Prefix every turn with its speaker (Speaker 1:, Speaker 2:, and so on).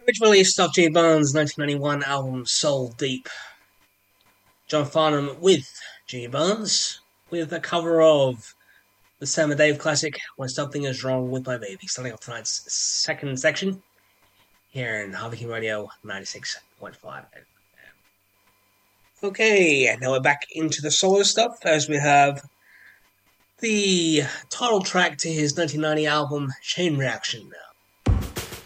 Speaker 1: Originally released off G Burns' 1991 album Soul Deep. John Farnham with G Burns, with a cover of the Sam and Dave classic When Something Is Wrong With My Baby, starting off tonight's second section here in Harvey King Radio 96.5. Okay, now we're back into the solo stuff as we have the title track to his 1990 album Chain Reaction